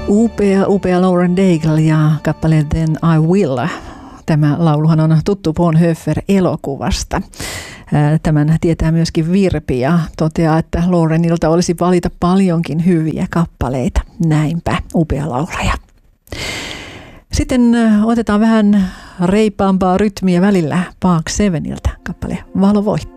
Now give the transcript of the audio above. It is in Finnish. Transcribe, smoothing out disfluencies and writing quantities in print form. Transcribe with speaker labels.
Speaker 1: Upea Lauren Daigle ja kappale Then I Will. Tämä lauluhan on tuttu Bonhoeffer-elokuvasta. Tämän tietää myöskin Virpi ja toteaa, että Laurenilta olisi valita paljonkin hyviä kappaleita. Näinpä, upea laulaja. Sitten otetaan vähän reipaampaa rytmiä välillä Park Seveniltä kappale Valo voittaa.